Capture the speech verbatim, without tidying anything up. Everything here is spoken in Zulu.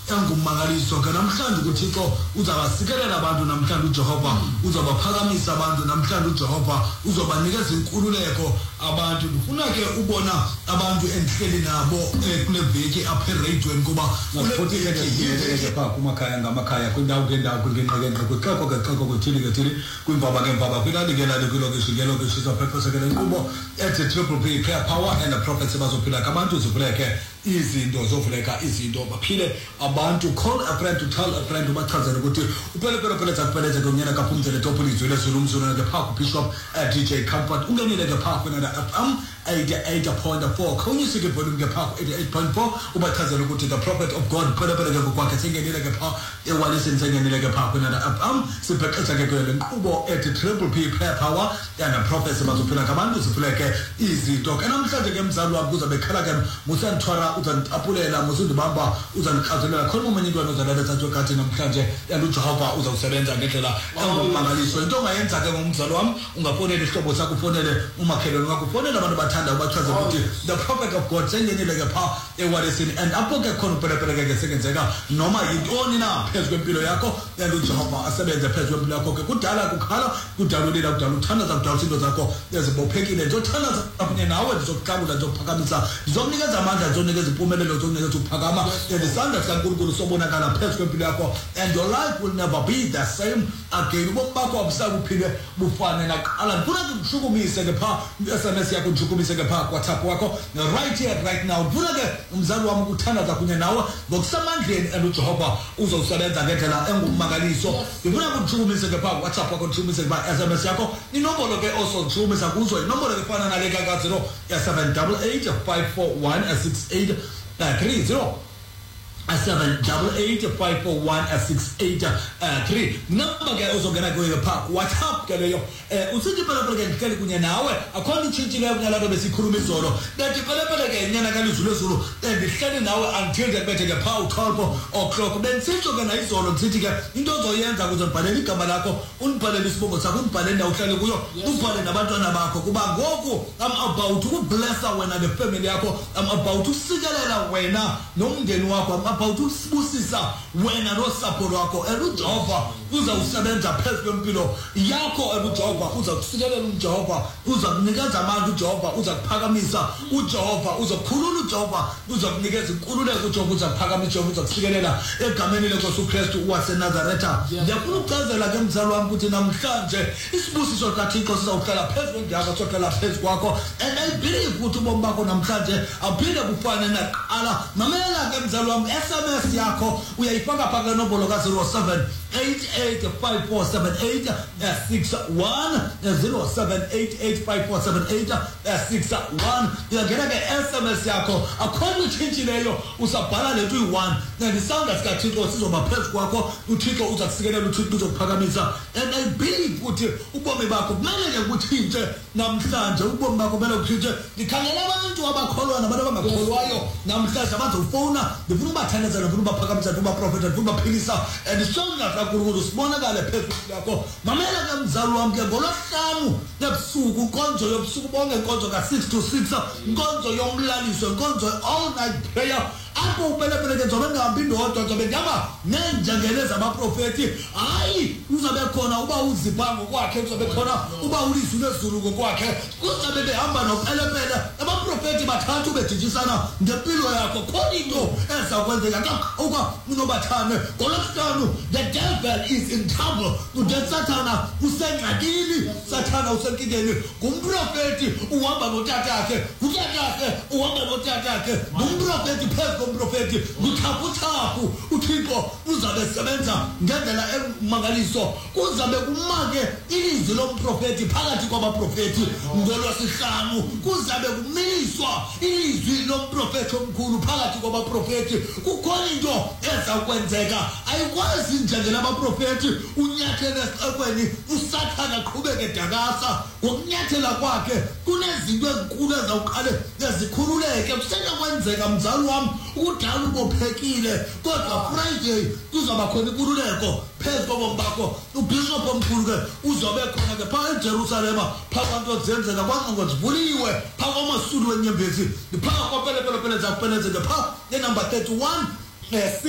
engumangaliso ke namhlanje uThixo uzabasikelela abantu namhlanje uJehova uzabaphakamisa abantu namhlanje uJehova uzobanikeza inkululeko abantu ufuna ke ubona abantu endihleli nabo kule veki apha eRadioweni kuba ngothiwe ke pha kumakhaya ngamakhaya kwindawo ngendawo kwinqekenqe kwixeko ke xeko kwithili ke thili kwimbaba ke mbaba kwinalikela kwilokishi ngelokishi zaphephesekele inkqubo ethi Triple P Prayer Power and the Prophets bazophila abantu zivuleke izinto zovuleka izinto baphile abantu call a friend to tell a friend ubachazela ukuthi upelepele phela zakupheleze kunyana kaphumzele topo lizwele zulumzulu ke pha Bishop D J Comfort ungenile ke pha kwena F M eighty-eight point four khonyise ke volume ke pha eighty-eight point four ubachazela ukuthi the prophet of God pelepele ke kwakhe singenile ke pha ewalise singenile ke pha kwena F M sibhexesha ke kwele nkqubo ethi Triple P Prayer Power and the Prophets bazophila abantu zivuleke izinto ke namhlanje ke mzali wami kuzabe khala ke musantwara uzantapulela musundibamba uzanikazelela khona umenye intwana ozaletha njokathi namhlanje yalo uJehova uzawusebenza ngendlela engumangaliso into ongayenza ke ngomzalo wami ungafonela isihlobo sakho ufonele umakhelwane wakho ufonele abantu bathanda ubachaze ukuthi the prophet of God sengenile ke pha ewalesini and apho ke khona upelepele ke sekenzeka noma yintoni na phezulu kwempilo yakho yalo uJehova asebenze phezulu kwempilo yakho ke kudala kukhala kudalulila kudala uthandaza kudala izinto zakho ezibophekile nje uthandaza kunye nawe ndizokuqabula ndizokuphakamisa ndizokunikeza amandla ndizokunikeza impumelelo ndizokunikeza ukuphakama ngesandla sikaNkulunkulu sobonakala phezulu kwempilo yakho and your life will never be the same again ubomi bakho abusakuphile bufane naqala ndifuna ukushukumise ke pha S M S yakho ndishukumise ke pha WhatsApp wakho right here right now ndifuna ke umzali wami ukuthandaza kunye nawe ngokusamandleni and uJehova uzowusebenza ngendlela engumangaliso ndifuna ukushukumise ke pha WhatsApp wakho ndishukumise ke pha S M S yakho inombolo ke also ndishukumisa kuzo inombolo ke fana nale ka zero seven eight eight five four one six eight three zero seven eight eight five four one six eight three number ke uzongena kuyo pha WhatsApp ke leyo eh usithi phela phela ke ndihleli kunye nawe akhona itshintshile kunyala besikhuluma izolo ndathi phela phela ke nyana kalizulu ezulu ndihleli nawe until the bethe ke pha twelve o'clock bensitsho ke nayizolo ngithi ke into ozoyenza ukuze ubhalele igama lakho unibhalele isibongo sakho unibhalele ndawo uhlale kuyo ubhale nabantwana bakho kuba ngoku I'm about to bless wena the family yakho I'm about to sikelela wena nomndeni wakho about usibusisa wena nosapho lwakho eluJehova uzawusebenza phezulu kwempilo yakho eluJehova uzakusikelela uJehova uzakunikeza amandla uJehova uzakuphakamisa uJehova uzakukhulula uJehova uzakunikeza inkululeko uJehova uzakuphakamisa uJehova uzakusikelela egameni leNkosi uKristu waseNazaretha ndiyafuna ukuchazela ke mzali wami ukuthi namhlanje isibusiso kaThixo sizawuhlala phezulu kwendaba sohlala phezulu kwakho and I believe ukuthi ubomi bakho namhlanje aphinde bufane naqala mamela ke mzali wami S M S yakho uyayifaka phaka nombolo ka zero seven eight eight five four seven eight six one zero seven eight eight five four seven eight six one uyangena ke S M S yakho akhona utshintsheleyo usabhala lethu uyi-one ngisanda sikaThixo sizoba phezulu kwakho uThixo uzakusikelela uThixo uzokuphakamisa and I believe ukuthi ubomi bakho kumele ke kutshintshe namhlanje ubomi bakho kumele kutshintshe ndikhangela abantu abakholwa nabantu abangakholwayo namhlanje abazofona ndifuna ubathandazela ndifuna ubaphakamisa ndifuna ubaprofeta ndifuna ubaphilisa and songa kaNkulunkulu sibonakale phezulu yakho mamela ke mzali wami ke ngolosihlanu ebusuku inkonzo yobusuku bonke inkonzo ka six to six inkonzo yomlaliso inkonzo all night prayer apho upelepele ke njobe ngihambi ndodwa njobe ngihamba nenjengele zabaprofeti hayi uzabe khona uba uziphango kwakhe uzabe khona uba ulizwi lezulu kwakhe kuzabe behamba nopelepele abaprofeti bathathu bedijisana ngempilo yakho khona into ezakwenzeka uka unobathane ngolosihlanu the devil is in trouble uDathana usengxakini sathana usenkingeni ngumprofeti uhamba notatakhe utatakhe uhamba notatakhe ngumprofeti phezulu komprofeti uthaputhapu uThixo uzabe sebenza ngendlela emangaliso uzabe kumake ilizwi lomprofeti phakathi kwabaprofeti ngolwasihlanu kuzabe kumiliswa ilizwi lomprofeti omkhulu phakathi kwabaprofeti kukhona into ezakwenzeka ayikwazi njengela abaprofeti unyathele esiqekweni usathana aqhubeke dakasa ngokunyathela kwakhe kunezinto ezinkulu ezawuqale ezikhululeke kusena kwenzeka mzali wami udala ubophekile kodwa Friday kuzaba khona inkululeko phezulu kobomi bakho ubishop omkhulu ke uzobe khona ke pha eJerusalema pha kwanto zenzeka kwanqongo zivuliwe pha kwamasulu wenyembezi pha kwapelepele phela zakuphelezeke pha enumber thirty-one